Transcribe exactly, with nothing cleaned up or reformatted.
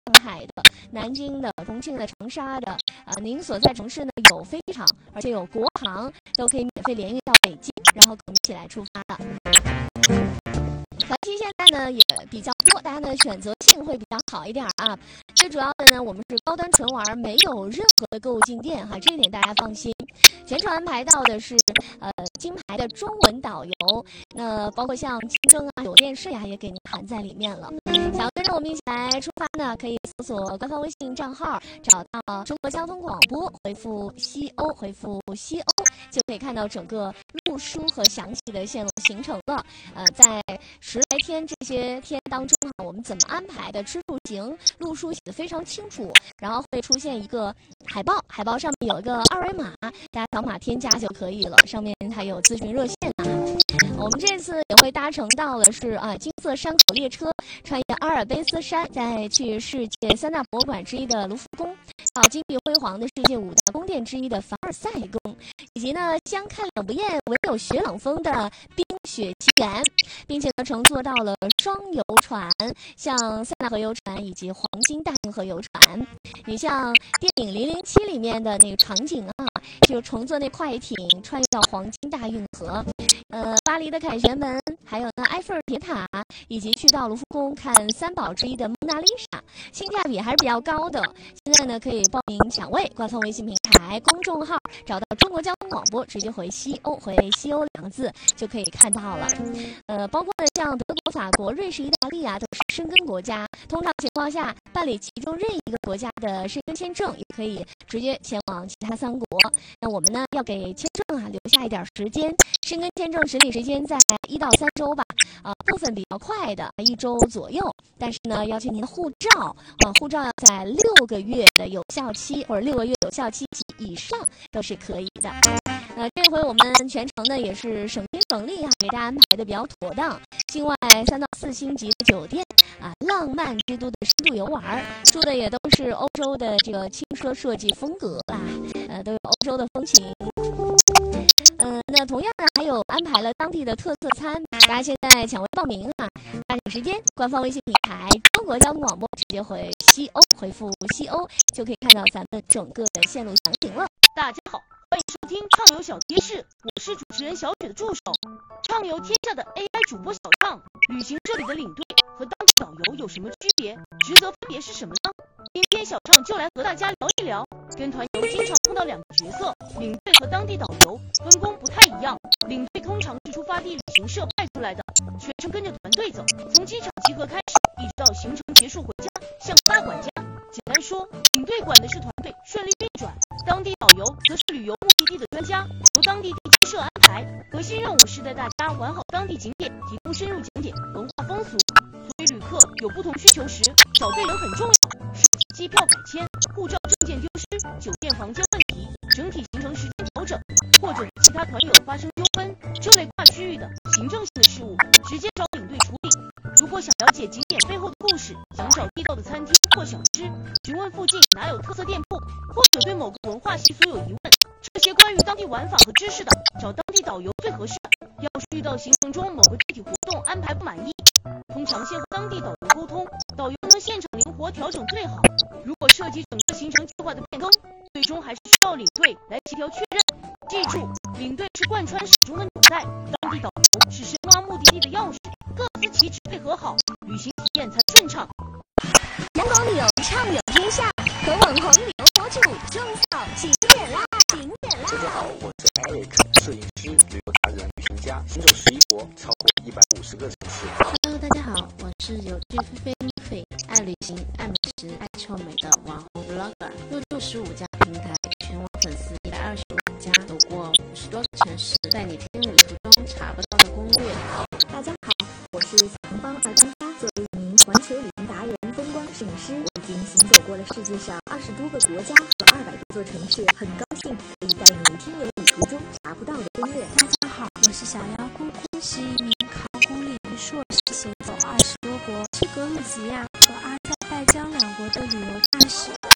海的、南京的、重庆的、长沙的，啊、呃，您所在城市呢有飞机场，而且有国航，都可以免费联运到北京，然后跟我们一起来出发了。团期现在呢也比较多，大家的选择性会比较好一点啊。最主要的呢，我们是高端纯玩，没有任何的购物进店哈，这一点大家放心。全程安排到的是呃金牌的中文导游，那包括像清真啊、酒店税啊也给您含在里面了。想要跟着我们一起来出发呢，可以搜索官方微信账号，找到中国交通广播，回复西欧，回复西欧就可以看到整个路书和详细的线路行程了。呃，在十来天这些天当中啊，我们怎么安排的吃住行路书写的非常清楚，然后会出现一个海报，海报上面有一个二维码，大家扫码添加就可以了，上面还有咨询热线啊。我们这次也会搭乘到的是啊金色山口列车，穿越阿尔卑斯山，再去世界三大博物馆之一的卢浮宫，到金碧辉煌的世界五大宫殿之一的凡尔赛宫，以及呢相看两不厌，唯有雪朗峰的冰雪奇缘，并且呢乘坐到了双游船，像塞纳河游船以及黄金大运河游船。你像电影《零零七》里面的那个场景啊，就乘坐那快艇穿越到黄金大运河，呃，巴黎的凯旋门，还有呢埃菲尔铁塔，以及去到卢浮宫看三宝之一的蒙娜丽莎，性价比还是比较高的。现在呢可以报名抢位，官方微信平台公众号找到中国交通广播，直接回西欧，回西欧两个字就可以看到了。呃，包括呢像德国、法国、瑞士、意大利啊，都是申根国家。通常情况下，办理其中任意一个国家的申根签证，也可以直接前往其他三国。那我们呢要给签证啊留下一点时间，申根签证审理时间在一到三周吧，啊、呃，部分比较快的一周左右。但是呢，要求您的护照，啊、呃，护照要在六个月的有效期或者六个月有效期及以上都是可以的。呃，这回我们全程呢也是省心省力啊，给大家安排的比较妥当。境外三到四星级的酒店啊，浪漫之都的深度游玩，住的也都是欧洲的这个轻奢设计风格啦，呃，都有欧洲的风情。嗯、呃，那同样呢，还有安排了当地的特色餐，大家现在抢位报名啊，抓紧时间，官方微信平台中国交通广播直接回西欧，回复西欧就可以看到咱们整个的线路详情了。 大家好，欢迎收听畅游小贴士，我是主持人小雪的助手。畅游天下的 A I 主播小畅，旅行社里的领队和当地导游有什么区别？职责分别是什么呢？今天小畅就来和大家聊一聊。跟团游经常碰到两个角色，领队和当地导游，分工不太一样。领队通常是出发地旅行社派出来的，全程跟着团队走，从机场集合开始，一直到行程结束回家，像个大管家。简单说，领队管的是团队顺利运转，当地导游则是旅游目的地的专家，由当地地接社安排。核心任务是带大家玩好当地景点，提供深入讲解文化风俗。所以旅客有不同需求时，找对人很重要。涉及机票改签、护照证件丢失、酒店房间问题、整体行程时间调整，或者其他团友发生纠纷，这类跨区域的行政性的事务，直接找领队处理。如果想了解景点背后的故事，想找地道的餐厅或小吃，询问附近哪有特色店铺，或者对某个文化习俗有疑问，这些关于当地玩法和知识的，找当地导游最合适。要是遇到行程中某个具体活动安排不满意，通常先和当地导游沟通，导游能现场灵活调整最好。如果涉及整个行程计划的变更，最终还是需要领队来协调确认。记住，领队是贯穿始终的纽带，当地导游是深挖目的地的钥匙，各司其职配合好，旅行体验才顺畅。 阳光旅游畅游天下，和网红旅游博主种草景点啦，景点啦！ 大家好，我是 Eric， 摄影师、旅游达人、旅行家，行走十一国，超过一百五十个城市。 Hello， 大家好，我是有趣非非爱旅行、爱美食、爱臭美的网红 vlogger， 入驻十五家平台，全网粉丝一百二十万家，走过五十多个城市，带你听旅途中查不到的攻略。 大家好，我是小红帮二三八，作为一名环球旅行达人、风光摄影师，我已经行走过了世界上二十多个国家和二百多座城市，很高兴可以带你听闻旅途中查不到的攻略。 大家好，我是小妖姑姑，是一名考古领域硕士，行走二十多国，是格鲁吉亚和阿塞拜疆两国的旅游大使。